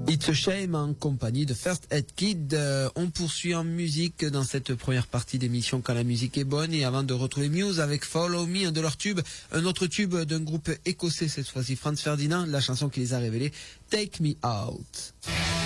It's a Shame en compagnie de First Aid Kid. On poursuit en musique dans cette première partie d'émission Quand la musique est bonne, et avant de retrouver Muse avec Follow Me, un de leurs tubes, un autre tube d'un groupe écossais cette fois-ci, Franz Ferdinand, la chanson qui les a révélés, Take Me Out.